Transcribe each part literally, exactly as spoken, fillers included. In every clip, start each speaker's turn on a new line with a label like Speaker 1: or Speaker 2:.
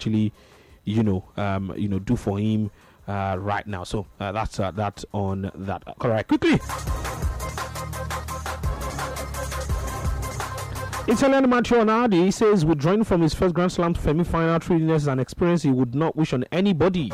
Speaker 1: actually, you know, um, you know, do for him uh, right now. So uh, that's uh, that on that. All right, quickly. Italian Matteo Nardi says withdrawing from his first Grand Slam semi-final three-years is an experience he would not wish on anybody.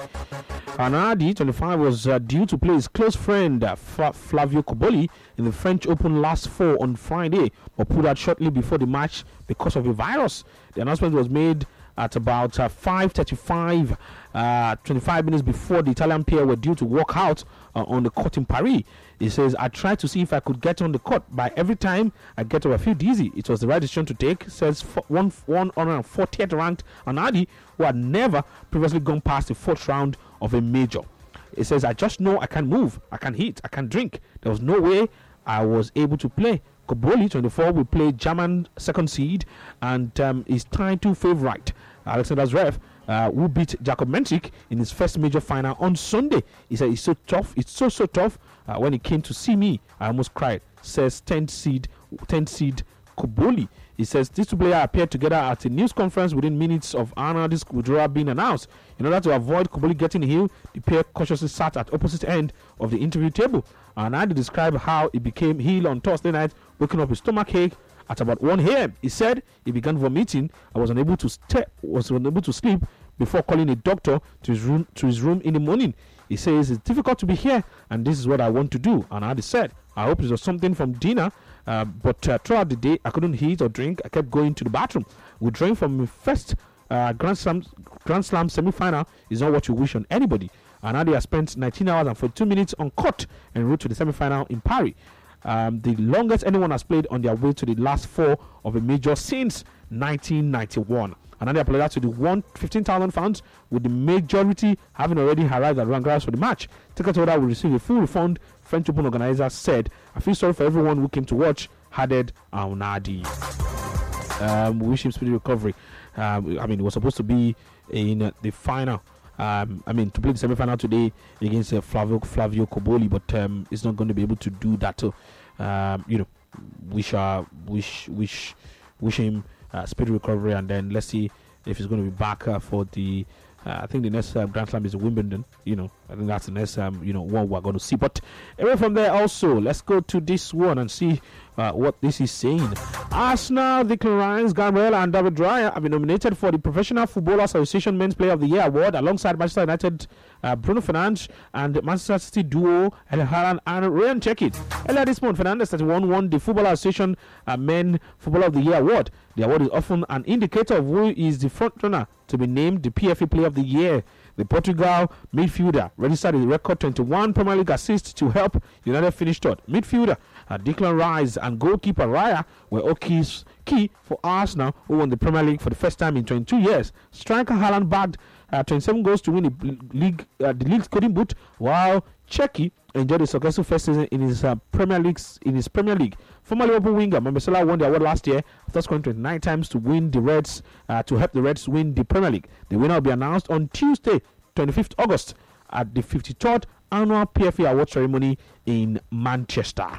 Speaker 1: Nardi, twenty-five, was uh, due to play his close friend uh, F- Flavio Cobolli in the French Open last four on Friday, but pulled out shortly before the match because of a virus. The announcement was made at about uh, five thirty-five, uh, twenty-five minutes before the Italian pair were due to walk out uh, on the court in Paris. He says, I tried to see if I could get on the court, but every time I get to, I feel dizzy. It was the right decision to take, says one hundred fortieth ranked Nardi, who had never previously gone past the fourth round of a major. He says, I just know I can't move, I can't hit, I can't drink. There was no way I was able to play. Cobolli, twenty-four, will play German second seed and um, is title favorite. Alexander Zverev, uh, who beat Jakob Menchik in his first major final on Sunday. He said, it's so tough, it's so, so tough. Uh, when he came to see me, I almost cried, says tenth seed, tenth seed Cobolli. He says these two players appeared together at a news conference within minutes of Nardi's withdrawal being announced. In order to avoid Cobolli getting ill, the pair cautiously sat at opposite end of the interview table. Nardi described how he became ill on Thursday night, waking up with stomach ache at about one a.m. He said he began vomiting and was unable to stay, was unable to sleep before calling a doctor to his room to his room in the morning. He says it's difficult to be here, and this is what I want to do. And Nardi said, I hope it was something from dinner, uh, but uh, throughout the day I couldn't eat or drink. I kept going to the bathroom. Withdrawing from the first uh, Grand Slam Grand Slam semi-final is not what you wish on anybody. And Nardi has spent nineteen hours and forty-two minutes on court en route to the semi-final in Paris. Um, the longest anyone has played on their way to the last four of a major since nineteen ninety-one. Another apology to the one hundred fifteen thousand fans, with the majority having already arrived at Roland Garros for the match. Ticket holder will receive a full refund. French Open organizer said, I feel sorry for everyone who came to watch, added Nardi. Um, we wish him speedy recovery. Um, I mean, it was supposed to be in uh, the final. Um, I mean, to play the semi-final today against uh, Flavio, Flavio Cobolli, but um, it's not going to be able to do that. So, um, you know, wish, uh, wish, wish, wish him uh, speedy recovery, and then let's see if he's going to be back uh, for the. Uh, I think the next uh, Grand Slam is Wimbledon. You know, I think that's the next um, you know one we're going to see. But away from there, also let's go to this one and see uh, what this is saying. Arsenal, Declan Rice, Gabriel, and David Raya have been nominated for the Professional Football Association Men's Player of the Year award alongside Manchester United, uh, Bruno Fernandes, and Manchester City duo Erling Haaland and Ryan Checkit. Earlier this month, Fernandes thirty-one won the Football Association uh, Men Footballer of the Year award. The award is often an indicator of who is the frontrunner to be named the P F A Player of the Year. The Portugal midfielder registered a record twenty-one Premier League assists to help United finish third. Midfielder uh, Declan Rice and goalkeeper Raya were all keys, key for Arsenal, who won the Premier League for the first time in twenty-two years. Striker Haaland bagged uh, twenty-seven goals to win the league, uh, the league's golden boot, while Checky enjoyed a successful first season in his uh, Premier Leagues in his Premier League. Former Liverpool winger Mohamed Salah won the award last year after scoring twenty-nine times to win the Reds uh, to help the Reds win the Premier League. The winner will be announced on Tuesday, twenty-fifth of August, at the fifty-third annual P F A award ceremony in Manchester.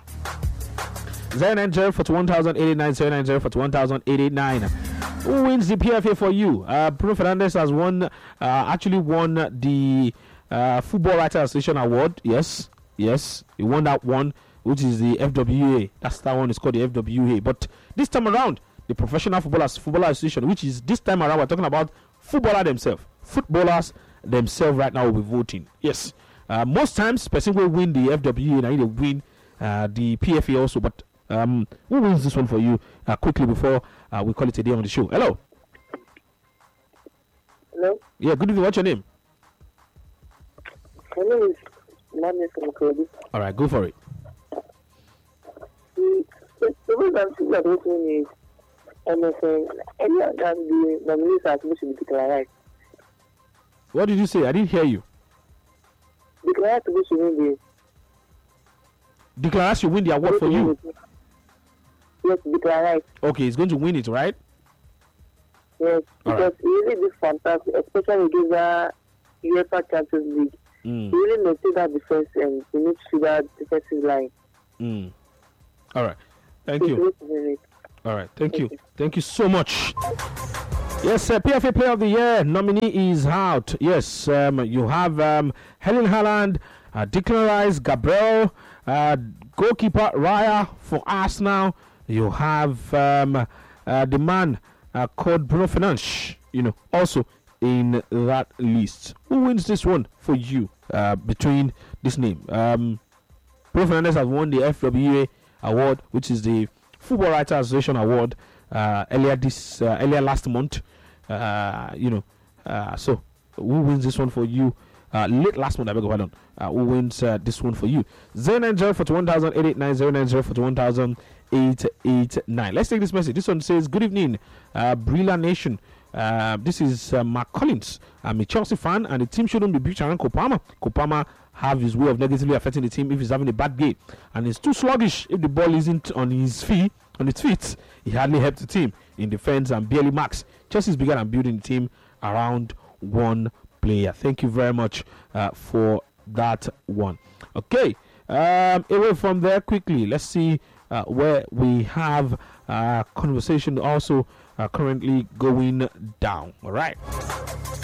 Speaker 1: zero nine zero for one thousand eight eighty-nine, zero nine zero for one thousand eight eighty-nine. Who wins the P F A for you? Uh, Bruno Fernandes has won, uh, actually won the uh, Football Writers Association Award. Yes, yes, he won that one, which is the F W A. That's that one is called the F W A. But this time around, the Professional Footballers Footballer Association, which is this time around, we're talking about footballers themselves. Footballers themselves right now will be voting. Yes, uh, most times, person will win the F W A and I need to win uh, the P F A also. But um, who wins this one for you uh, quickly before uh, we call it a day on the show? Hello.
Speaker 2: Hello.
Speaker 1: Yeah, good evening. What's your name?
Speaker 2: My name is Mane from Kobe.
Speaker 1: All right, go for it.
Speaker 2: The the way I'm thinking about voting is, I'm saying any of them the nominees are supposed to be declared.
Speaker 1: What did you say? I didn't hear you.
Speaker 2: Declared supposed to win the.
Speaker 1: Declare should win the award for you.
Speaker 2: Yes, declared.
Speaker 1: Okay, he's going to win it, right?
Speaker 2: Yes,
Speaker 1: All
Speaker 2: because
Speaker 1: right.
Speaker 2: he really did fantastic, especially against the UEFA Champions League.
Speaker 1: Mm.
Speaker 2: He really maintained that defense and he needs to that defensive line.
Speaker 1: Mm. All right. Thank
Speaker 2: So
Speaker 1: you.
Speaker 2: he needs to win it.
Speaker 1: All right. Thank
Speaker 2: Thank
Speaker 1: you.
Speaker 2: you.
Speaker 1: Thank you so much. Yes, uh, P F A Player of the Year nominee is out. Yes, um, you have um, Helen Haaland, uh, Declan Rice, Gabriel, uh, goalkeeper Raya for Arsenal. You have um, uh, the man uh, called Bruno Fernandes, you know, also in that list. Who wins this one for you uh, between this name? Um, Bruno Fernandes has won the F W A award, which is the Football Writers Association award, uh, earlier this uh, earlier last month. Uh, you know, uh, so who wins this one for you? Uh, late last month, I beg your pardon. Uh, who wins uh, this one for you? zero nine zero four one thousand eight eight nine zero nine zero four one thousand eight eight nine. Let's take this message. This one says, "Good evening, uh, Brilla Nation. Uh, this is uh, Mark Collins. I'm a Chelsea fan, and the team shouldn't be built around Kopama. Kopama have his way of negatively affecting the team if he's having a bad game, and it's too sluggish if the ball isn't on his feet. On its feet, he hardly helps the team in defense and barely marks. Chelsea's bigger than building the team around one player." Thank you very much uh, for that one. Okay, um, away from there quickly. Let's see uh, where we have uh, conversation also uh, currently going down. All right.